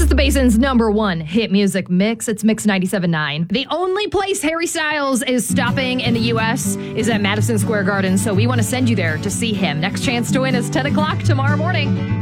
is the Basin's #1 hit music mix. It's Mix 97.9. The only place Harry Styles is stopping in the U.S. is at Madison Square Garden, so we want to send you there to see him. Next chance to win is 10 o'clock tomorrow morning.